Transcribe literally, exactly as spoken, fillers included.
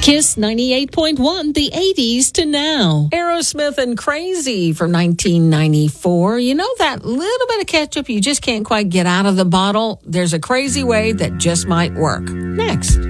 Kiss ninety-eight point one, the eighties to now. Aerosmith and Crazy from nineteen ninety-four. You know that little bit of ketchup you just can't quite get out of the bottle? There's a crazy way that just might work. Next.